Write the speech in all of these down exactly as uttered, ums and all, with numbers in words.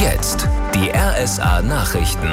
Jetzt die R S A-Nachrichten.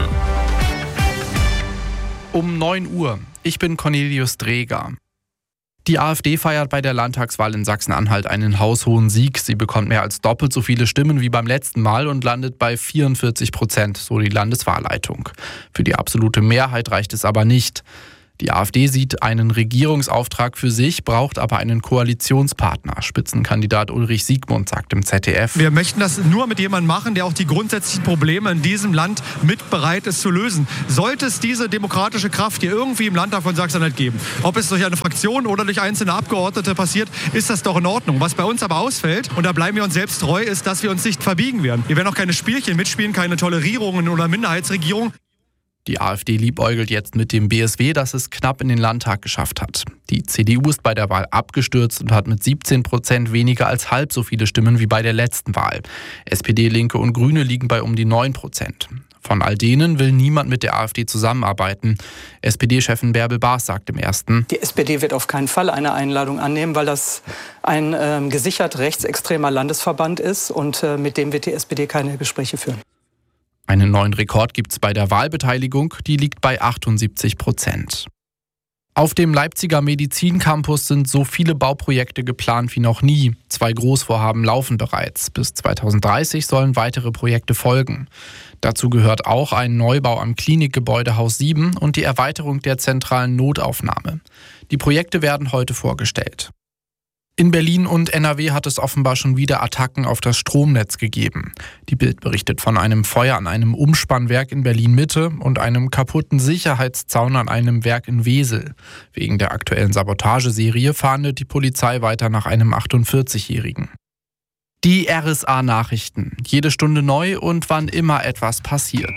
Um neun Uhr. Ich bin Cornelius Dreger. Die AfD feiert bei der Landtagswahl in Sachsen-Anhalt einen haushohen Sieg. Sie bekommt mehr als doppelt so viele Stimmen wie beim letzten Mal und landet bei vierundvierzig Prozent, so die Landeswahlleitung. Für die absolute Mehrheit reicht es aber nicht. Die AfD sieht einen Regierungsauftrag für sich, braucht aber einen Koalitionspartner. Spitzenkandidat Ulrich Siegmund sagt im Z D F: Wir möchten das nur mit jemandem machen, der auch die grundsätzlichen Probleme in diesem Land mit bereit ist zu lösen. Sollte es diese demokratische Kraft hier irgendwie im Landtag von Sachsen-Anhalt geben, ob es durch eine Fraktion oder durch einzelne Abgeordnete passiert, ist das doch in Ordnung. Was bei uns aber ausfällt, und da bleiben wir uns selbst treu, ist, dass wir uns nicht verbiegen werden. Wir werden auch keine Spielchen mitspielen, keine Tolerierungen oder Minderheitsregierung. Die AfD liebäugelt jetzt mit dem B S W, das es knapp in den Landtag geschafft hat. Die C D U ist bei der Wahl abgestürzt und hat mit siebzehn Prozent weniger als halb so viele Stimmen wie bei der letzten Wahl. S P D, Linke und Grüne liegen bei um die neun Prozent. Von all denen will niemand mit der AfD zusammenarbeiten. S P D-Chefin Bärbel Baas sagt im Ersten: Die S P D wird auf keinen Fall eine Einladung annehmen, weil das ein äh, gesichert rechtsextremer Landesverband ist und äh, mit dem wird die S P D keine Gespräche führen. Einen neuen Rekord gibt es bei der Wahlbeteiligung, die liegt bei achtundsiebzig Prozent. Auf dem Leipziger Medizincampus sind so viele Bauprojekte geplant wie noch nie. Zwei Großvorhaben laufen bereits. Bis zweitausenddreißig sollen weitere Projekte folgen. Dazu gehört auch ein Neubau am Klinikgebäude Haus sieben und die Erweiterung der zentralen Notaufnahme. Die Projekte werden heute vorgestellt. In Berlin und N R W hat es offenbar schon wieder Attacken auf das Stromnetz gegeben. Die Bild berichtet von einem Feuer an einem Umspannwerk in Berlin-Mitte und einem kaputten Sicherheitszaun an einem Werk in Wesel. Wegen der aktuellen Sabotageserie fahndet die Polizei weiter nach einem achtundvierzigjährigen. Die R S A-Nachrichten. Jede Stunde neu und wann immer etwas passiert.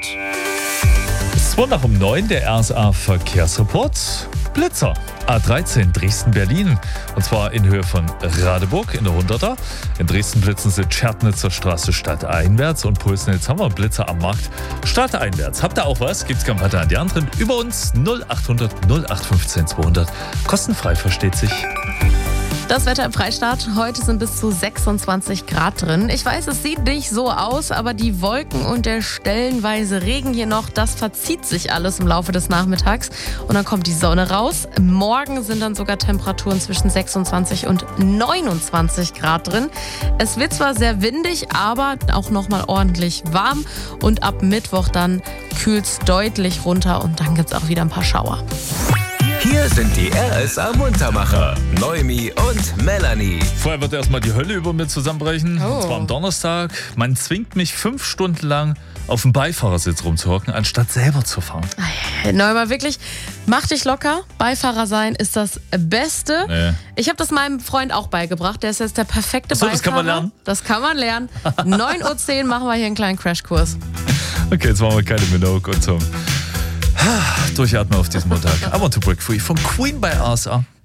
Es war nach um neun der R S A-Verkehrsreport. Blitzer. A dreizehn Dresden-Berlin. Und zwar in Höhe von Radeburg in der hunderter. In Dresden blitzen sie Tschernitzer Straße stadteinwärts und Pulsnitz haben wir Blitzer am Markt stadteinwärts. Habt ihr auch was? Gibt's kein weiter an die anderen. Über uns null achthundert null acht fünfzehn zweihundert. Kostenfrei, versteht sich. Das Wetter im Freistaat. Heute sind bis zu sechsundzwanzig Grad drin. Ich weiß, es sieht nicht so aus, aber die Wolken und der stellenweise Regen hier noch, das verzieht sich alles im Laufe des Nachmittags. Und dann kommt die Sonne raus. Morgen sind dann sogar Temperaturen zwischen sechsundzwanzig und neunundzwanzig Grad drin. Es wird zwar sehr windig, aber auch nochmal ordentlich warm. Und ab Mittwoch dann kühlt es deutlich runter und dann gibt es auch wieder ein paar Schauer. Hier sind die R S A-Muntermacher, Noemi und Melanie. Vorher wird erstmal die Hölle über mir zusammenbrechen. Oh. Und zwar am Donnerstag. Man zwingt mich fünf Stunden lang auf dem Beifahrersitz rumzuhocken, anstatt selber zu fahren. Neuma, wirklich, mach dich locker. Beifahrer sein ist das Beste. Nee. Ich habe das meinem Freund auch beigebracht. Der ist jetzt der perfekte Achso, Beifahrer. das kann man lernen? Das kann man lernen. neun Uhr zehn machen wir hier einen kleinen Crashkurs. Okay, jetzt machen wir keine Minogue und zum Durchatmen auf diesem Montag. I Want to Break Free von Queen bei R S A.